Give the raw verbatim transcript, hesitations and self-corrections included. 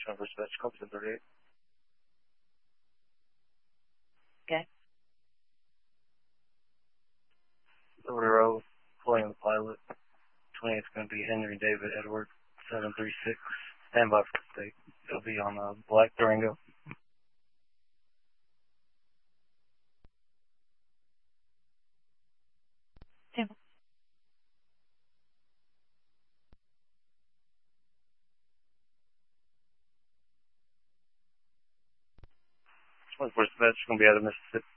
twenty-first batch, copy ten thirty-eight. Okay. Order O, pulling the pilot. twentieth is going to be Henry David Edward, seven three six. Stand by for the state. It'll be on a black Durango. Stand by. twenty-first batch is going to be out of Mississippi.